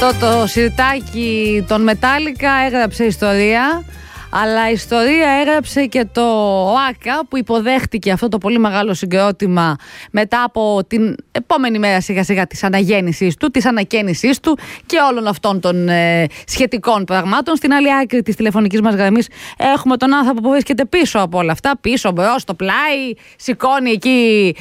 Αυτό το σιρτάκι των Μετάλλικα έγραψε ιστορία, αλλά ιστορία έγραψε και το ΟΑΚΑ που υποδέχτηκε αυτό το πολύ μεγάλο συγκρότημα μετά από την επόμενη μέρα σιγά σιγά της αναγέννησης του, της ανακαίνησής του και όλων αυτών των σχετικών πραγμάτων. Στην άλλη άκρη της τηλεφωνικής μας γραμμής έχουμε τον άνθρωπο που βρίσκεται πίσω από όλα αυτά, πίσω, μπρος, στο πλάι, σηκώνει εκεί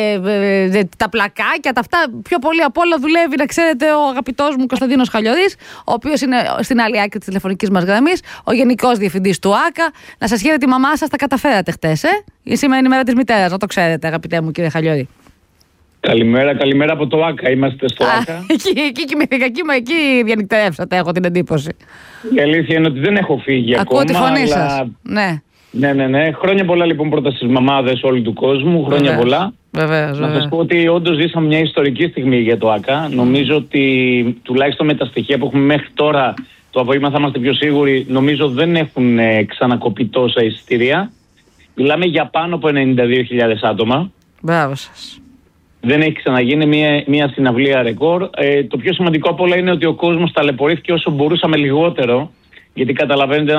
τα πλακάκια, τα αυτά. Πιο πολύ απ' όλα δουλεύει, να ξέρετε, ο αγαπητός μου Κωνσταντίνος Χαλιορής, ο οποίος είναι στην άλλη άκρη της τηλεφωνικής μας γραμμής, ο Γενικός Διευθυντής του ΟΑΚΑ. Να σας χαίρετε, τη μαμά σας τα καταφέρατε χτες, Σήμερα είναι η μέρα της μητέρας, να το ξέρετε, αγαπητέ μου κύριε Χαλιορή. Καλημέρα από το ΟΑΚΑ. Είμαστε στο ΟΑΚΑ. Εκεί κοιμηθήκα, εκεί διανυκτερεύσατε, έχω την εντύπωση. Η αλήθεια είναι ότι δεν έχω φύγει ακόμα. Ακούω τη φωνή σας. Ναι. Χρόνια πολλά λοιπόν πρώτα στις μαμάδες όλου του κόσμου. Χρόνια πολλά. Βεβαίως. Να σας πω ότι όντως ζήσαμε μια ιστορική στιγμή για το ΟΑΚΑ. Νομίζω ότι τουλάχιστον με τα στοιχεία που έχουμε μέχρι τώρα, το απόγευμα θα είμαστε πιο σίγουροι, νομίζω δεν έχουν ξανακοπεί τόσα εισιτήρια. Μιλάμε για πάνω από 92.000 άτομα. Μπράβο σας. Δεν έχει ξαναγίνει μια συναυλία ρεκόρ. Το πιο σημαντικό απ' όλα είναι ότι ο κόσμος ταλαιπωρήθηκε όσο μπορούσαμε λιγότερο. Γιατί καταλαβαίνετε,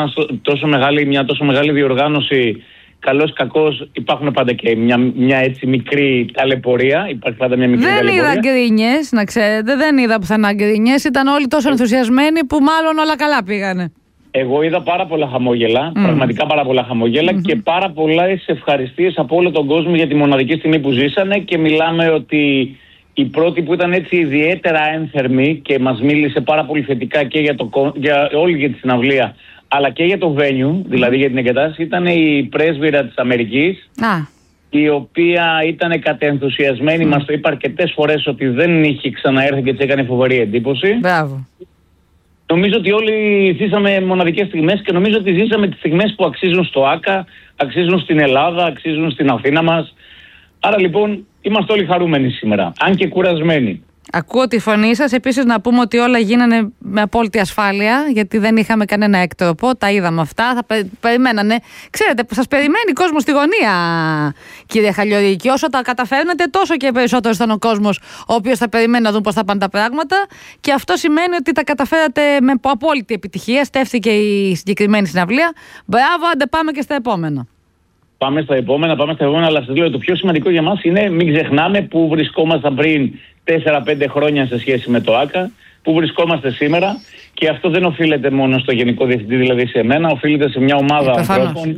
μια τόσο μεγάλη διοργάνωση, καλώς κακώς, υπάρχουν πάντα και μια έτσι μικρή ταλαιπωρία. Υπάρχει πάντα μια μικρή ταλαιπωρία. Δεν είδα γκρίνιες, να ξέρετε. Δεν είδα πουθενά γκρίνιες. Ήταν όλοι τόσο ενθουσιασμένοι που μάλλον όλα καλά πήγανε. Εγώ είδα πάρα πολλά χαμόγελα, πραγματικά πάρα πολλά χαμόγελα και πάρα πολλές ευχαριστίες από όλο τον κόσμο για τη μοναδική στιγμή που ζήσανε, και μιλάμε ότι η πρώτη που ήταν έτσι ιδιαίτερα ένθερμη και μας μίλησε πάρα πολύ θετικά και για όλη για τη συναυλία, αλλά και για το venue, δηλαδή για την εγκατάσταση, ήταν η πρέσβυρα της Αμερικής, η οποία ήταν κατενθουσιασμένη, μας το είπε αρκετές φορές ότι δεν είχε ξαναέρθει και της έκανε φοβερή εντύπωση. Μπράβο. Νομίζω ότι όλοι ζήσαμε μοναδικές στιγμές και νομίζω ότι ζήσαμε τις στιγμές που αξίζουν στο ΟΑΚΑ, αξίζουν στην Ελλάδα, αξίζουν στην Αθήνα μας. Άρα λοιπόν είμαστε όλοι χαρούμενοι σήμερα, αν και κουρασμένοι. Ακούω τη φωνή σας. Επίσης να πούμε ότι όλα γίνανε με απόλυτη ασφάλεια, γιατί δεν είχαμε κανένα έκτροπο. Τα είδαμε αυτά. Θα περιμένανε. Ξέρετε, σας περιμένει κόσμο στη γωνία, κύριε Χαλιορή. Και όσο τα καταφέρνετε, τόσο και περισσότερο ήταν ο κόσμος ο οποίος θα περιμένει να δουν πώς θα πάνε τα πράγματα. Και αυτό σημαίνει ότι τα καταφέρατε με απόλυτη επιτυχία. Στέφθηκε η συγκεκριμένη συναυλία. Μπράβο, άντε πάμε και στα επόμενα. Πάμε στα επόμενα, αλλά σας λέω, το πιο σημαντικό για μας είναι μην ξεχνάμε που βρισκόμασταν πριν 4-5 χρόνια σε σχέση με το ΟΑΚΑ, που βρισκόμαστε σήμερα, και αυτό δεν οφείλεται μόνο στο Γενικό Διευθυντή, δηλαδή σε μένα, οφείλεται σε μια ομάδα ανθρώπων,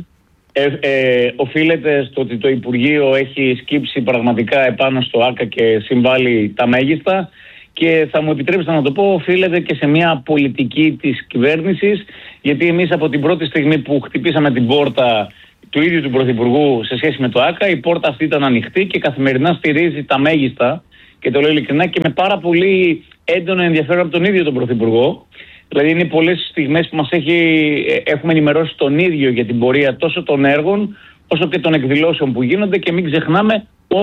οφείλεται στο ότι το Υπουργείο έχει σκύψει πραγματικά επάνω στο ΟΑΚΑ και συμβάλλει τα μέγιστα, και θα μου επιτρέψετε να το πω, οφείλεται και σε μια πολιτική της κυβέρνησης, γιατί εμείς από την πρώτη στιγμή που χτυπήσαμε την πόρτα του ίδιου του Πρωθυπουργού σε σχέση με το ΟΑΚΑ, η πόρτα αυτή ήταν ανοιχτή και καθημερινά στηρίζει τα μέγιστα, και το λέω ειλικρινά, και με πάρα πολύ έντονο ενδιαφέρον από τον ίδιο τον Πρωθυπουργό. Δηλαδή είναι πολλές στιγμές που μας έχουμε ενημερώσει τον ίδιο για την πορεία τόσο των έργων όσο και των εκδηλώσεων που γίνονται, και μην ξεχνάμε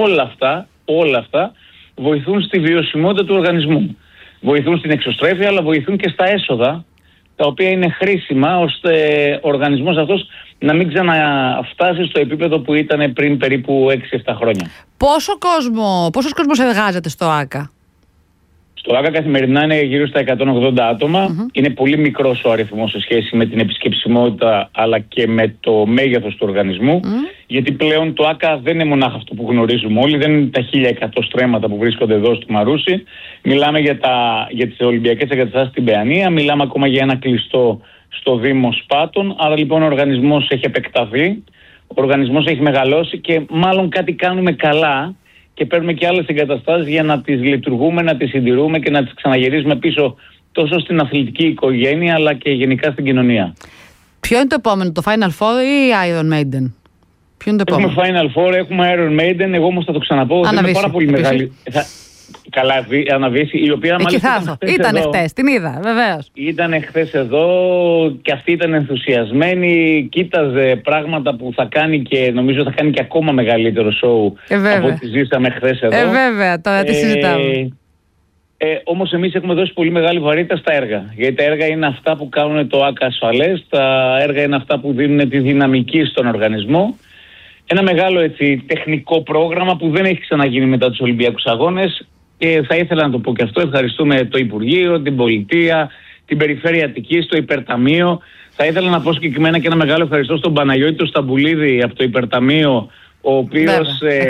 όλα αυτά βοηθούν στη βιωσιμότητα του οργανισμού. Βοηθούν στην εξωστρέφεια, αλλά βοηθούν και στα έσοδα, τα οποία είναι χρήσιμα ώστε ο οργανισμός να μην ξαναφτάσει στο επίπεδο που ήταν πριν περίπου 6-7 χρόνια. Πόσος κόσμος εργάζεται στο ΟΑΚΑ? Στο ΟΑΚΑ καθημερινά είναι γύρω στα 180 άτομα. Είναι πολύ μικρός ο αριθμός σε σχέση με την επισκεψιμότητα αλλά και με το μέγεθος του οργανισμού. Γιατί πλέον το ΟΑΚΑ δεν είναι μονάχα αυτό που γνωρίζουμε όλοι, δεν είναι τα 1100 στρέμματα που βρίσκονται εδώ στο Μαρούσι. Μιλάμε για τις Ολυμπιακές εγκαταστάσεις στην Παιανία, μιλάμε ακόμα για ένα κλειστό στο Δήμο Σπάτων. Άρα λοιπόν ο οργανισμός έχει επεκταθεί, ο οργανισμός έχει μεγαλώσει, και μάλλον κάτι κάνουμε καλά και παίρνουμε και άλλες εγκαταστάσεις για να τις λειτουργούμε, να τις συντηρούμε και να τις ξαναγυρίζουμε πίσω τόσο στην αθλητική οικογένεια αλλά και γενικά στην κοινωνία. Ποιο είναι το επόμενο, το Final Four ή Iron Maiden? Ποιο είναι το επόμενο? Έχουμε Final Four, έχουμε Iron Maiden, εγώ όμως θα το ξαναπώ, είναι πάρα πολύ μεγάλη. Καλά, αναβήσει, η οποία μάλιστα ήταν χθες, την είδα, βεβαίως. Ήταν χθες εδώ και αυτή ήταν ενθουσιασμένη, κοίταζε πράγματα που θα κάνει και νομίζω θα κάνει και ακόμα μεγαλύτερο σοου από ό,τι ζήσαμε χθες εδώ. Βέβαια, τώρα τι συζητάμε. Όμως εμείς έχουμε δώσει πολύ μεγάλη βαρύτητα στα έργα. Γιατί τα έργα είναι αυτά που κάνουν το ΟΑΚΑ ασφαλές, τα έργα είναι αυτά που δίνουν τη δυναμική στον οργανισμό. Ένα μεγάλο τεχνικό πρόγραμμα που δεν έχει ξαναγίνει μετά τους Ολυμπιακούς Αγώνες. Και θα ήθελα να το πω και αυτό. Ευχαριστούμε το Υπουργείο, την Πολιτεία, την Περιφέρεια Αττικής, το Υπερταμείο. Θα ήθελα να πω συγκεκριμένα και ένα μεγάλο ευχαριστώ στον Παναγιώτη τον Σταμπουλίδη από το Υπερταμείο, ο οποίος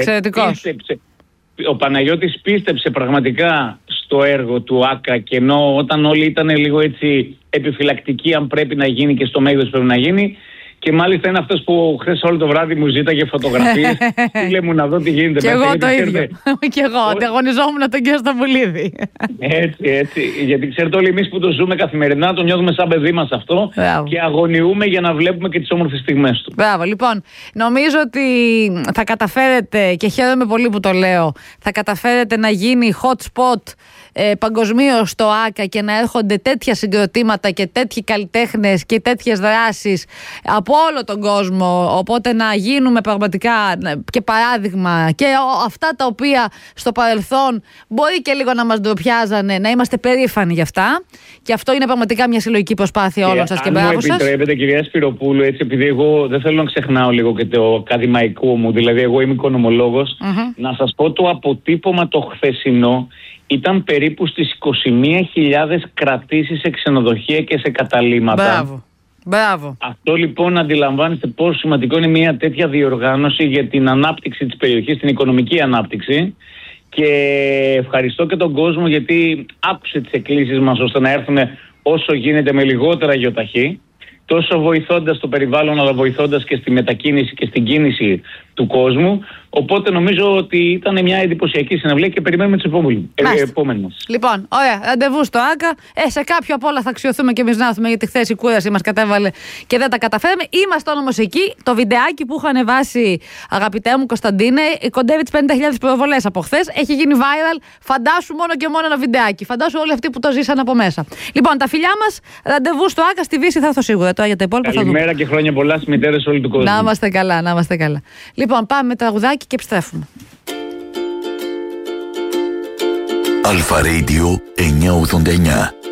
ο Παναγιώτης πίστεψε πραγματικά στο έργο του ΆΚΑ, και ενώ όταν όλοι ήταν λίγο έτσι επιφυλακτικοί αν πρέπει να γίνει και στο μέγεθος πρέπει να γίνει, και μάλιστα είναι αυτός που χθες όλο το βράδυ μου ζήταγε φωτογραφίες. Φίλε μου, να δω τι γίνεται. Και εγώ το ίδιο. Και εγώ ανταγωνιζόμουν τον κύριο Σταμπουλίδη. Έτσι. Γιατί ξέρετε, όλοι εμείς που το ζούμε καθημερινά το νιώθουμε σαν παιδί μας αυτό. Και αγωνιούμε για να βλέπουμε και τις όμορφες στιγμές του. Μπράβο. Λοιπόν, νομίζω ότι θα καταφέρετε, και χαίρομαι πολύ που το λέω, θα καταφέρετε να γίνει hot spot παγκοσμίως στο ΆΚΑ και να έρχονται τέτοια συγκροτήματα και τέτοιοι καλλιτέχνες και τέτοιες δράσεις από όλο τον κόσμο, οπότε να γίνουμε πραγματικά και παράδειγμα, και αυτά τα οποία στο παρελθόν μπορεί και λίγο να μας ντροπιάζανε, να είμαστε περήφανοι γι' αυτά, και αυτό είναι πραγματικά μια συλλογική προσπάθεια όλων σας, και μπράβο σας. Αν μου επιτρέπετε, κυρία Σπυροπούλου, έτσι, επειδή εγώ δεν θέλω να ξεχνάω λίγο και το ακαδημαϊκό μου, δηλαδή εγώ είμαι οικονομολόγος, να σας πω το αποτύπωμα το χθεσινό ήταν περίπου στις 21.000 κρατήσεις σε ξενοδοχεία και σε καταλύματα. Μπράβο. Αυτό λοιπόν αντιλαμβάνεστε πόσο σημαντικό είναι μια τέτοια διοργάνωση για την ανάπτυξη της περιοχής, την οικονομική ανάπτυξη. Και ευχαριστώ και τον κόσμο γιατί άκουσε τις εκκλήσεις μας ώστε να έρθουν όσο γίνεται με λιγότερα γεωταχή, τόσο βοηθώντας το περιβάλλον αλλά βοηθώντας και στη μετακίνηση και στην κίνηση του κόσμου. Οπότε νομίζω ότι ήταν μια εντυπωσιακή συναυλία και περιμένουμε τις επόμενες. Λοιπόν, ωραία, ραντεβού στο ΆΚΑ. Σε κάποιο από όλα θα αξιωθούμε και εμείς να έρθουμε, γιατί χθες η κούραση μας κατέβαλε και δεν τα καταφέραμε. Είμαστε όμως εκεί. Το βιντεάκι που είχαν βάσει, αγαπητέ μου Κωνσταντίνε, κοντεύει τις 50.000 προβολές από χθες. Έχει γίνει viral. Φαντάσου μόνο και μόνο ένα βιντεάκι. Φαντάσου όλοι αυτοί που το ζήσαν από μέσα. Λοιπόν, τα φιλιά μας, ραντεβού στο ΆΚΑ, στη Βύση θα έρθω σίγουρα. Τώρα για τα υπόλοιπα θα δούμε. Καλημέρα και χρόνια πολλά στις μητέρες όλου του κόσμου. Να είμαστε καλά, να είμαστε καλά. Λοιπόν, πάμε με τραγουδάκι και επιστρέφουμε. Αλφα Radio 989.